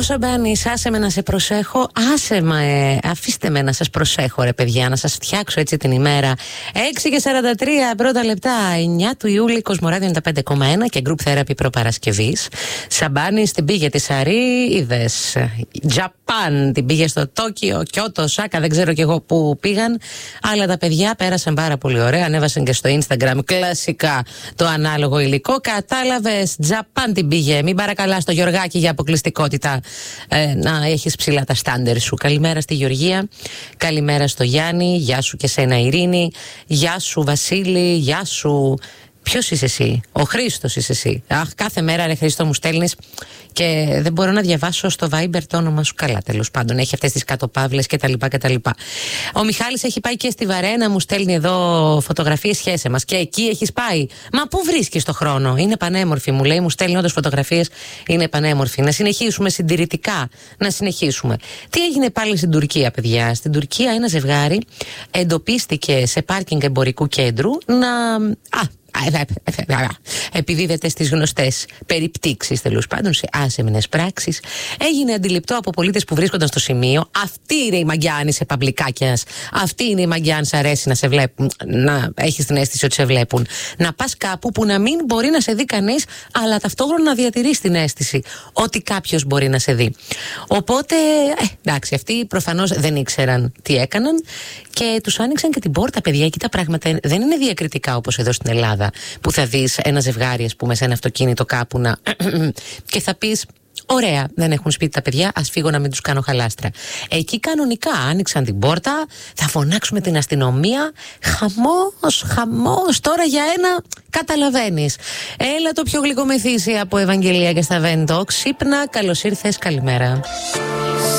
Σαμπάνης, άσε με να σε προσέχω. Αφήστε με να σας προσέχω, ρε παιδιά, να σας φτιάξω έτσι την ημέρα. 6:43 πρώτα λεπτά, 9 του Ιούλη, Κοσμοράδιο 95,1 και Group Therapy προπαρασκευής. Σαμπάνης την πήγε τη Σαρή, είδες. Τζαπάν την πήγε στο Τόκιο, Κιώτο, Σάκα, δεν ξέρω κι εγώ που πήγαν. Αλλά τα παιδιά πέρασαν πάρα πολύ ωραία. Ανέβασαν και στο Instagram κλασικά το ανάλογο υλικό. Κατάλαβες, Τζαπάν την πήγε. Μην παρακαλάς το Γιωργάκη για αποκλειστικότητα να έχεις ψηλά τα στάντερ σου. Καλημέρα στη Γεωργία, καλημέρα στο Γιάννη, γεια σου και σένα Ειρήνη, γεια σου Βασίλη, γεια σου. Ποιος είσαι εσύ? Ο Χρήστος είσαι εσύ. Αχ, κάθε μέρα ρε Χρήστο μου στέλνεις και δεν μπορώ να διαβάσω στο Viber το όνομα σου. Καλά, τέλος πάντων, έχει αυτές τις κατοπαύλες κτλ. Ο Μιχάλης έχει πάει και στη Βαρένα, μου στέλνει εδώ φωτογραφίες, σχέσε μας. Και εκεί έχεις πάει. Μα πού βρίσκεις το χρόνο? Είναι πανέμορφη, μου λέει, μου στέλνει όντως φωτογραφίες, είναι πανέμορφη. Να συνεχίσουμε συντηρητικά, να συνεχίσουμε. Τι έγινε πάλι στην Τουρκία, παιδιά? Στην Τουρκία ένα ζευγάρι εντοπίστηκε σε πάρκινγκ εμπορικού κέντρου να. Επιδίδεται στις γνωστές περιπτύξεις, τέλος πάντων, σε άσεμνες πράξεις. Έγινε αντιληπτό από πολίτες που βρίσκονταν στο σημείο. Αυτή είναι η μαγκιάνη σε παμπλικάκιας. Αυτή είναι η μαγκιάνη, αρέσει να σε βλέπουν. Να έχεις την αίσθηση ότι σε βλέπουν. Να πας κάπου που να μην μπορεί να σε δει κανείς, αλλά ταυτόχρονα να διατηρείς την αίσθηση ότι κάποιος μπορεί να σε δει. Οπότε, εντάξει, αυτοί προφανώς δεν ήξεραν τι έκαναν και τους άνοιξαν και την πόρτα, παιδιά. Εκεί τα πράγματα δεν είναι διακριτικά όπως εδώ στην Ελλάδα, που θα δεις ένα ζευγάρι, ας πούμε, σε ένα αυτοκίνητο κάπου να και θα πεις ωραία, δεν έχουν σπίτι τα παιδιά, ας φύγω να μην τους κάνω χαλάστρα. Εκεί κανονικά άνοιξαν την πόρτα, θα φωνάξουμε την αστυνομία. Χαμός, τώρα για ένα καταλαβαίνεις. Έλα το πιο γλυκομεθύσι από Ευαγγελία και Σταβέντο. Ξύπνα, καλώς ήρθες, καλημέρα.